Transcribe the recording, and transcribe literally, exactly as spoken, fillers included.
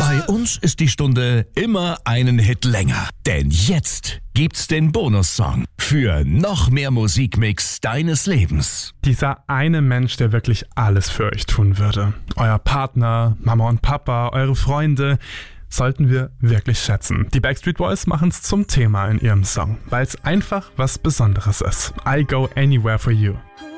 Bei uns ist die Stunde immer einen Hit länger. Denn jetzt gibt's den Bonussong für noch mehr Musikmix deines Lebens. Dieser eine Mensch, der wirklich alles für euch tun würde. Euer Partner, Mama und Papa, eure Freunde, sollten wir wirklich schätzen. Die Backstreet Boys machen es zum Thema in ihrem Song, weil es einfach was Besonderes ist. I go anywhere for you.